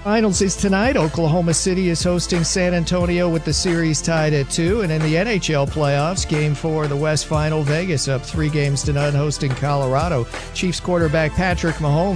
Finals is tonight. Oklahoma City is hosting San Antonio with the series tied at 2. And in the NHL playoffs, Game 4 of the West Final, Vegas up 3-0 hosting Colorado. Chiefs quarterback Patrick Mahomes